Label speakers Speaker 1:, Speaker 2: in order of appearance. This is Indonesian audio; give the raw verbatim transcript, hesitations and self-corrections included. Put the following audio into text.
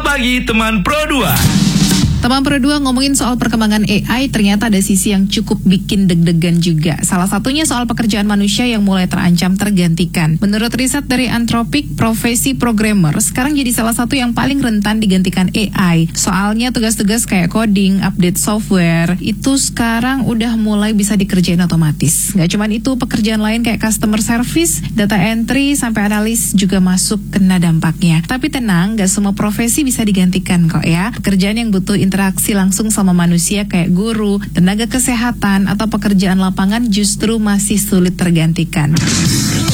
Speaker 1: pagi teman Pro dua.
Speaker 2: Teman Pro dua, ngomongin soal perkembangan A I, ternyata ada sisi yang cukup bikin deg-degan juga. Salah satunya soal pekerjaan manusia yang mulai terancam tergantikan. Menurut riset dari Anthropic, profesi programmer sekarang jadi salah satu yang paling rentan digantikan A I. Soalnya tugas-tugas kayak coding, update software, itu sekarang udah mulai bisa dikerjain otomatis. Gak cuman itu, pekerjaan lain kayak customer service, data entry, sampai analis juga masuk kena dampaknya. Tapi tenang, gak semua profesi bisa digantikan kok ya. Pekerjaan yang butuh interaksi langsung sama manusia kayak guru, tenaga kesehatan, atau pekerjaan lapangan justru masih sulit tergantikan.